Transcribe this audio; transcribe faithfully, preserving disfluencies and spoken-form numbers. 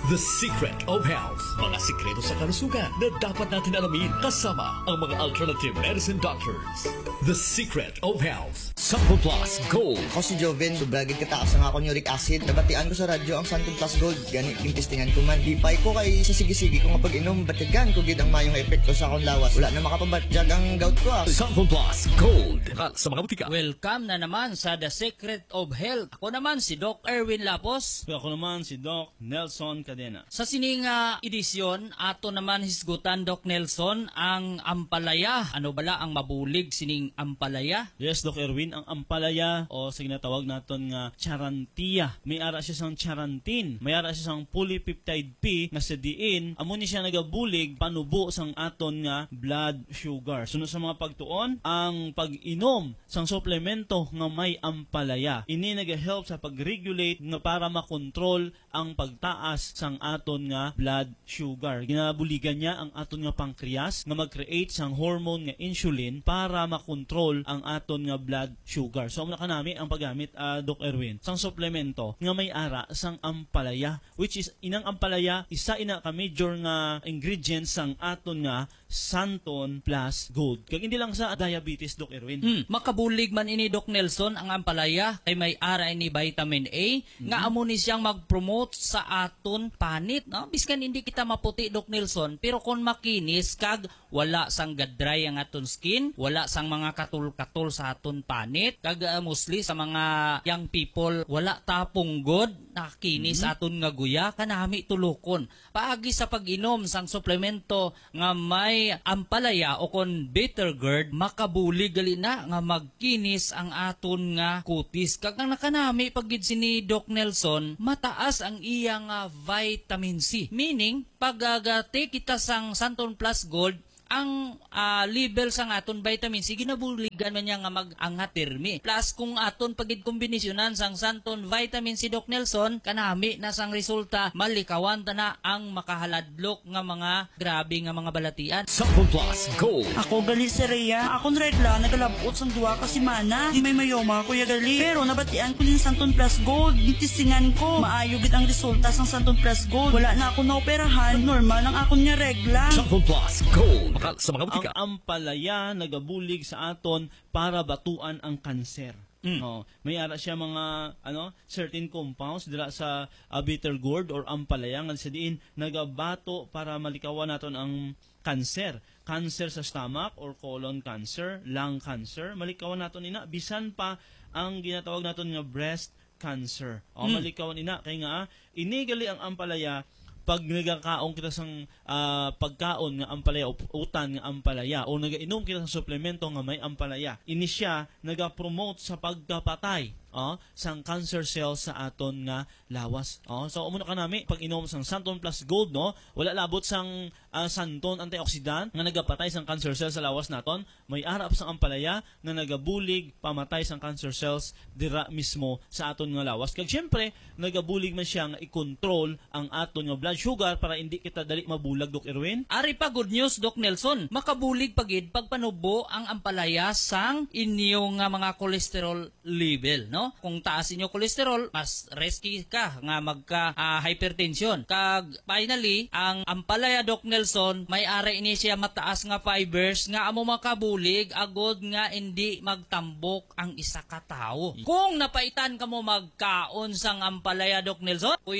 The Secret of Health. Mga sikreto sa kalusugan na dapat natin alamin kasama ang mga alternative medicine doctors. The Secret of Health. Santon Plus Gold. Ako si Joven, subragid kataas ang akong uric acid. Nabatian ko sa radyo ang Santon Plus Gold. Ganit yung testingan ko man. Hipay ko kay sisigi-sigi ko nga pag-inom. Batigan ko gid ang mayong epekto sa akong lawas. Wala na makapabatjag ang gout ko ah. Santon Plus Gold. Sa mga butika. Welcome na naman sa The Secret of Health. Ako naman si Doc Erwin Lapos. Ako naman si Doc Nelson Cadena. Sa sining uh, edisyon, ato naman hisgutan Doc Nelson ang ampalaya. Ano bala ang mabulig sining ampalaya? Yes, Doc Erwin, ang ampalaya o sa ginatawag naton nga charantia. May ara siya sang charantin. May ara siya sang polypeptide P nga sa diin amo ni siya nagabulig panubo sang aton nga blood sugar. Sunod sa mga pagtuon, ang pag-inom sang suplemento nga may ampalaya. Ini nagahelp sa pag-regulate nga para makontrol ang pagtaas sang aton nga blood sugar. Ginabuligan niya ang aton nga pancreas nga mag-create sang hormone nga insulin para makontrol ang aton nga blood sugar. So muna kanami ang paggamit uh, Doc Erwin sang suplemento nga may ara sang ampalaya, which is inang ampalaya isa ina ka major nga ingredients sang aton nga Santon Plus Gold. Kag hindi lang sa diabetes, Doc Erwin. Hmm, makabulig man ini Doc Nelson ang ampalaya kay may ara ini vitamin A mm-hmm. nga amo ni siyang mag-promote sa aton panit, no? Biskan hindi kita maputi Doc Nelson, pero kung makinis kag wala sang gadray ang aton skin, wala sang mga katul-katul sa aton panit, kag uh, mostly sa mga young people wala tapong god nakinis mm-hmm. aton nga guya kanami tulokon. Paagi sa pag-inom sang suplemento nga may ampalaya o kon bitter gourd, makabulig gali na nga magkinis ang aton nga kutis. Kag ang nakanami pagid sini Doc Nelson, mataas ang iya nga vitamin C. Meaning, pagagate kita sang Santon Plus Gold, ang uh, level sang aton vitamin C ginabuligan man niya nga mag-angat termi. Plus kung aton pagid kombinasyonan sang Santon vitamin C Doc Nelson, kanami na sang resulta malikawan ta na ang makahaladlok nga mga grabe nga mga balatian. Santon Plus Gold. Ako gali si Rhea, akong regla nagalabot sang duwa ka semana. Di may mayoma kuya gali. Pero nabatian ko din Santon Plus Gold. Gitisingan ko. Maayo gid ang resulta sang Santon Plus Gold. Wala na ako naoperahan. Normal ang akong nya regla. Santon Plus Gold. Sa mga butika. Ang ampalaya nagabulig sa aton para batuan ang kanser. Mm. No, may ara siya mga ano certain compounds dira sa uh, bitter gourd or ampalaya nga sa diin nagabato para malikawan naton ang kanser. Cancer sa stomach or colon cancer, lung cancer, malikawan naton ina bisan pa ang ginatawag naton nga breast cancer. O mm. malikawan ina kay nga inigali ang ampalaya pag nagakaon kita sang uh, pagkaon nga ampalaya o utan nga ampalaya o nagainom kita sa suplemento nga may ampalaya, ini siya nagapromote sa pagkapatay oh, sang cancer cells sa aton nga lawas. Oh, so umuna ka nami pag inom sang Santon Plus Gold, no, wala labot sang uh, santon antioxidant nga nagapatay sang cancer cells sa lawas naton, may arap sang ampalaya nga nagabulig pamatay sang cancer cells dira mismo sa aton nga lawas. Kag syempre nagabulig man siya nga i-control ang aton nga blood sugar para hindi kita dali mabulag, Doc Erwin. Ari pa good news Doc Nelson, makabulig pagid pagpanubo ang ampalaya sang inyong nga mga cholesterol level, no? Kung taas inyo cholesterol, mas risky ka nga magka uh, hypertension. Kag finally, ang ampalaya Doc Nelson, may ari ini siya mataas nga fibers nga amo makabulig agod nga hindi magtambok ang isa ka tawo. Kung napaitan ka mo magkaon sang ampalaya Doc Nelson,